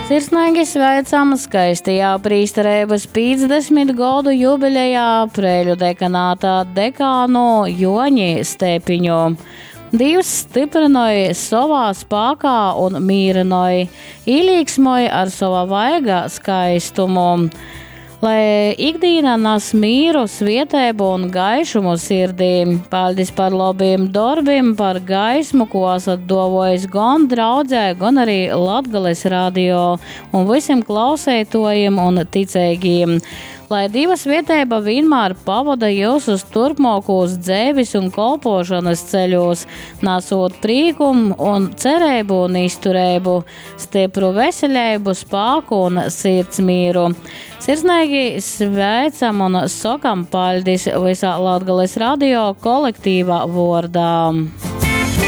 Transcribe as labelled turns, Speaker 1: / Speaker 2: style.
Speaker 1: Sirsnīgi sveicam skaistajā prīsterības 50 gadu jubilejā Preiļu dekanātā dekānu Joņi Stepiņu. Dievs stiprinoja savā spākā un mīrinoja, īlīgsmoja ar sava vaiga skaistumu. Lai ikdīna nas mīru, svietēbu un gaišumu sirdī. Paldies par labiem darbiem, par gaismu, ko esat dovojis gan draudzē, gan arī Latgales radio un visiem klausētojiem un ticēgiem. Lai Dieva svietēba vienmēr pavada jūs uz turpmākos dzēvis un kolpošanas ceļos, nesot prīkumu un cerēbu un izturēbu, stipru veseļēbu, spāku un sirdsmīru. Sirsnīgi sveicam un sakam paldies visā Latgales radio kolektīvā vārdā.